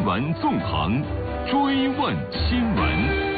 闻纵横，追问新闻。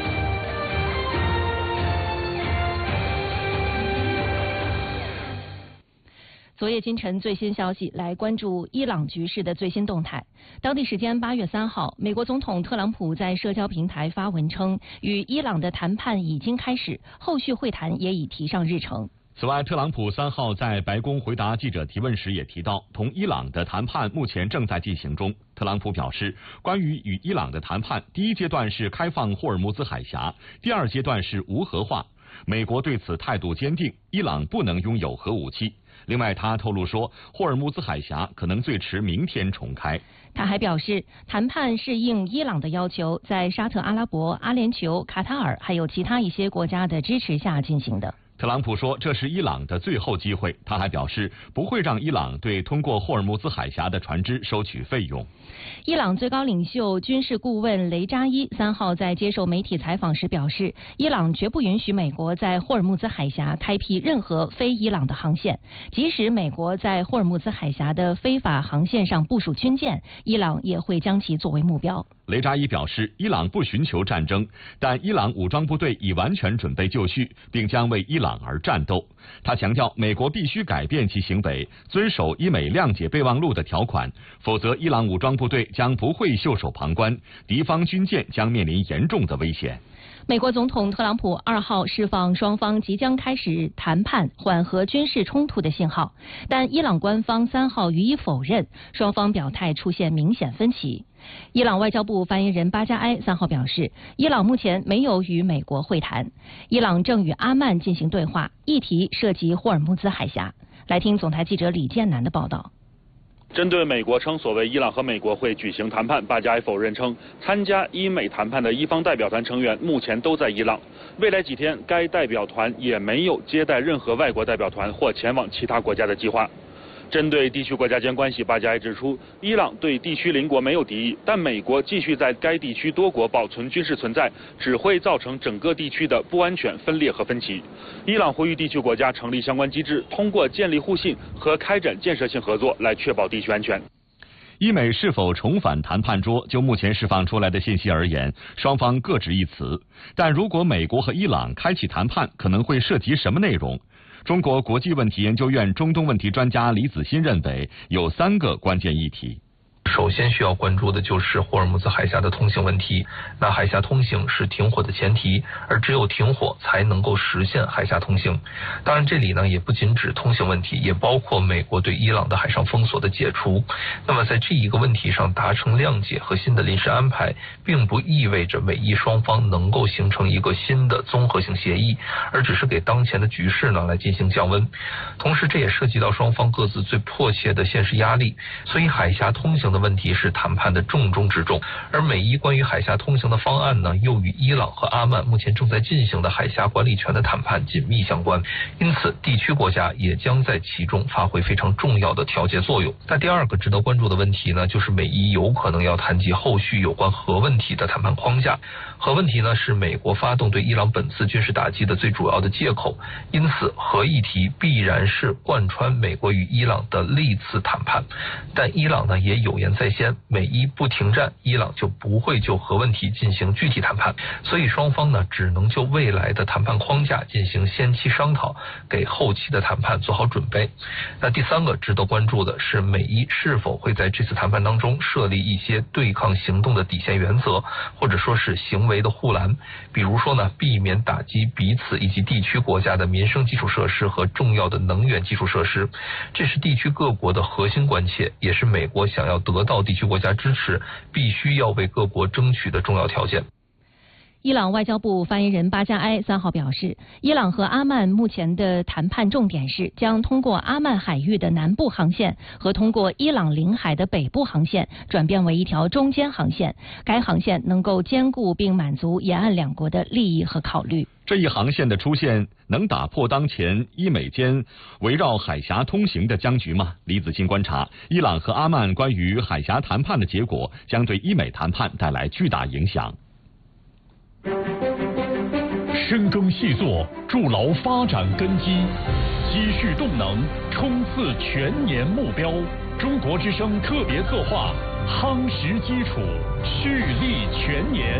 昨夜今晨最新消息，来关注伊朗局势的最新动态。当地时间8月3号，美国总统特朗普在社交平台发文称，与伊朗的谈判已经开始，后续会谈也已提上日程。 此外，特朗普3号在白宫回答记者提问时也提到，同伊朗的谈判目前正在进行中。特朗普表示，关于与伊朗的谈判，第一阶段是开放霍尔木兹海峡，第二阶段是无核化。美国对此态度坚定，伊朗不能拥有核武器。另外，他透露说，霍尔木兹海峡可能最迟明天重开。 他还表示，谈判是应伊朗的要求，在沙特阿拉伯、阿联酋、卡塔尔还有其他一些国家的支持下进行的。 特朗普说，这是伊朗的最后机会。他还表示，不会让伊朗对通过霍尔木兹海峡的船只收取费用。 伊朗最高领袖军事顾问雷扎伊3号在接受媒体采访时表示，伊朗绝不允许美国在霍尔木兹海峡开辟任何非伊朗的航线，即使美国在霍尔木兹海峡的非法航线上部署军舰，伊朗也会将其作为目标。 雷扎伊表示，伊朗不寻求战争，但伊朗武装部队已完全准备就绪，并将为伊朗而战斗。他强调，美国必须改变其行为，遵守伊美谅解备忘录的条款，否则伊朗武装部队将不会袖手旁观，敌方军舰将面临严重的危险。 美国总统特朗普2号释放双方即将开始谈判缓和军事冲突的信号，但伊朗官方3号予以否认，双方表态出现明显分歧。伊朗外交部发言人巴加埃3号表示，伊朗目前没有与美国会谈，伊朗正与阿曼进行对话，议题涉及霍尔木兹海峡。来听总台记者李建南的报道。 针对美国称所谓伊朗和美国会举行谈判，巴加埃否认称，参加伊美谈判的伊方代表团成员目前都在伊朗，未来几天该代表团也没有接待任何外国代表团或前往其他国家的计划。针对地区国家间关系，巴加埃指出，伊朗对地区邻国没有敌意，但美国继续在该地区多国保存军事存在，只会造成整个地区的不安全、分裂和分歧。伊朗呼吁地区国家成立相关机制，通过建立互信和开展建设性合作来确保地区安全。 伊美是否重返谈判桌，就目前释放出来的信息而言，双方各执一词。但如果美国和伊朗开启谈判，可能会涉及什么内容？中国国际问题研究院中东问题专家李子欣认为，有3个关键议题。 首先需要关注的就是霍尔木兹海峡的通行问题。那海峡通行是停火的前提，而只有停火才能够实现海峡通行。当然这里呢也不仅指通行问题，也包括美国对伊朗的海上封锁的解除。那么在这一个问题上达成谅解和新的临时安排，并不意味着美伊双方能够形成一个新的综合性协议，而只是给当前的局势呢来进行降温。同时这也涉及到双方各自最迫切的现实压力，所以海峡通行的问题是谈判的重中之重，而美伊关于海峡通行的方案呢，又与伊朗和阿曼目前正在进行的海峡管理权的谈判紧密相关，因此地区国家也将在其中发挥非常重要的调节作用。那第二个值得关注的问题呢，就是美伊有可能要谈及后续有关核问题的谈判框架。核问题呢是美国发动对伊朗本次军事打击的最主要的借口，因此核议题必然是贯穿美国与伊朗的历次谈判。但伊朗呢也有言在先，美伊不停战，伊朗就不会就核问题进行具体谈判，所以双方呢只能就未来的谈判框架进行先期商讨，给后期的谈判做好准备。那第3个值得关注的是，美伊是否会在这次谈判当中设立一些对抗行动的底线原则，或者说是行为的护栏，比如说呢避免打击彼此以及地区国家的民生基础设施和重要的能源基础设施。这是地区各国的核心关切，也是美国想要得到地区国家支持必须要为各国争取的重要条件。 伊朗外交部发言人巴加埃3号表示，伊朗和阿曼目前的谈判重点是将通过阿曼海域的南部航线和通过伊朗领海的北部航线转变为一条中间航线，该航线能够兼顾并满足沿岸2国的利益和考虑。 这一航线的出现能打破当前伊美间围绕海峡通行的僵局吗？李子欣观察，伊朗和阿曼关于海峡谈判的结果将对伊美谈判带来巨大影响。 深耕细作，筑牢发展根基，积蓄动能，冲刺全年目标。 中国之声特别策划，夯实基础，蓄力全年。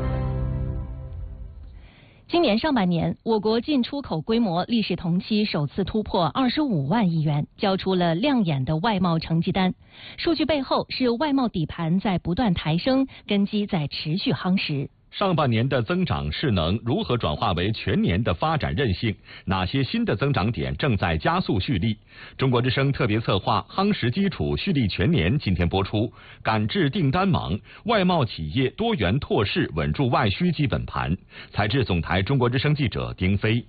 今年上半年，我国进出口规模历史同期首次突破25万亿元，交出了亮眼的外贸成绩单。数据背后是外贸底盘在不断抬升，根基在持续夯实。 上半年的增长势能如何转化为全年的发展韧性？哪些新的增长点正在加速蓄力？中国之声特别策划夯实基础，蓄力全年今天播出，赶制订单忙，外贸企业多元拓市，稳住外需基本盘。采制总台中国之声记者丁飞。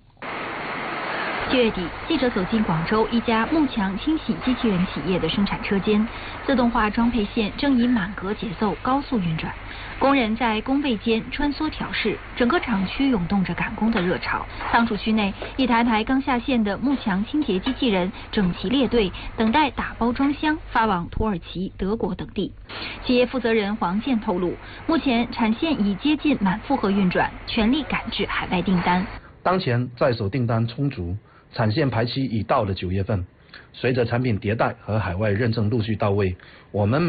7月底，记者走进广州一家幕墙清洗机器人企业的生产车间，自动化装配线正以满格节奏高速运转，工人在工位间穿梭调试，整个厂区涌动着赶工的热潮。仓储区内，一台台刚下线的幕墙清洁机器人整齐列队，等待打包装箱发往土耳其、德国等地。企业负责人黄健透露，目前产线已接近满负荷运转，全力赶制海外订单。 当前在手订单充足，产线排期已到了9月份。随着产品迭代和海外认证陆续到位，我们